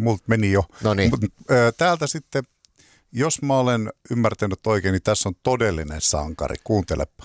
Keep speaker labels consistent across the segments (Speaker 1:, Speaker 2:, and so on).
Speaker 1: multa meni jo.
Speaker 2: No niin.
Speaker 1: Täältä sitten, jos mä olen ymmärtänyt oikein, niin tässä on todellinen sankari. Kuuntelepa.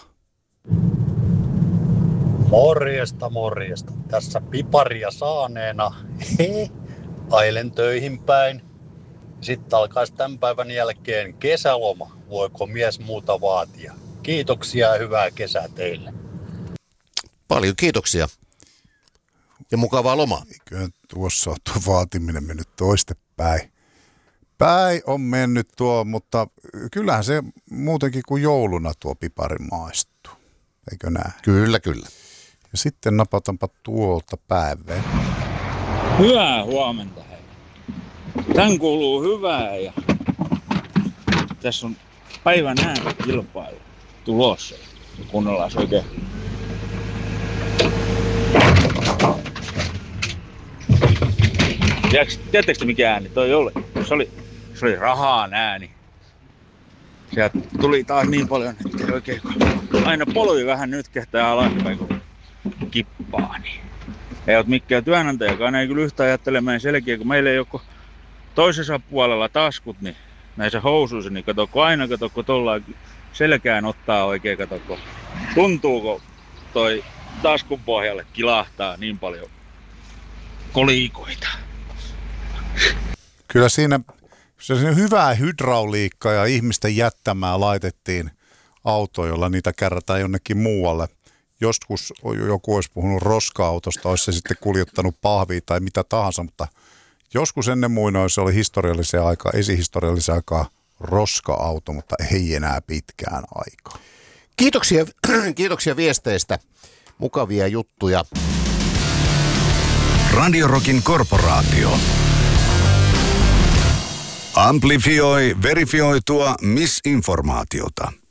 Speaker 3: Morjesta. Tässä piparia saaneena. Ailen töihin päin. Sitten alkaisi tämän päivän jälkeen kesäloma. Voiko mies muuta vaatia? Kiitoksia ja hyvää kesää teille.
Speaker 2: Paljon kiitoksia. Ja mukavaa lomaa.
Speaker 1: Kyllä tuossa on tuo vaatiminen mennyt toistepäin. Päin on mennyt tuo, mutta kyllähän se muutenkin kuin jouluna tuo pipari maistuu. Eikö näin?
Speaker 2: Kyllä.
Speaker 1: Ja sitten napatanpa tuolta päivän.
Speaker 4: Hyvää huomenta, hei. Tän kuuluu hyvää ja tässä on päivän äänikilpailu tulossa. Kuunnellaan se oikein. Tiedättekö mikä ääni toi oli? Se oli rahaan ääni. Sieltä tuli taas niin paljon, että oikein aina polvi vähän nytkehtää alaspäin kun kippaa. Niin. Ei ole mikään työnantajakaan, ei kyllä yhtään ajattele meidän selkeä, kun meillä ei ole toisessa puolella taskut, niin näissä housuissa, niin kun aina kun tuolla selkään ottaa oikein, kun tuntuuko toi taskun pohjalle kilahtaa niin paljon kolikoita.
Speaker 1: Kyllä siinä hyvää hydrauliikkaa ja ihmisten jättämää laitettiin auto, jolla niitä kärrätään jonnekin muualle. Joskus joku olisi puhunut roska-autosta, olisi se sitten kuljettanut pahvia tai mitä tahansa, mutta joskus ennen muinoin se oli esihistoriallisen aikaa roska-auto, mutta ei enää pitkään aikaa.
Speaker 2: Kiitoksia viesteistä. Mukavia juttuja.
Speaker 5: Radio Rockin korporaatio. Amplifioi verifioitua misinformaatiota.